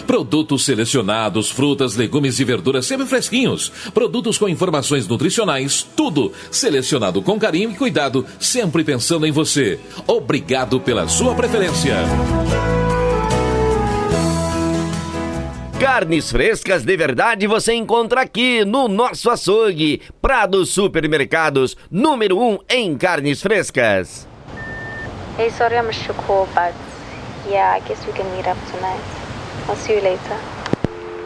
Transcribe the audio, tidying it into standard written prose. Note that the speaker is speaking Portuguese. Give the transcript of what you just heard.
Produtos selecionados, frutas, legumes e verduras sempre fresquinhos. Produtos com informações nutricionais, tudo selecionado com carinho e cuidado, sempre pensando em você. Obrigado pela sua preferência. Carnes frescas de verdade você encontra aqui no nosso açougue. Prado Supermercados, número 1 em carnes frescas. Hey, sorry I missed your call, but yeah, I guess we can meet up tonight. I'll see you later.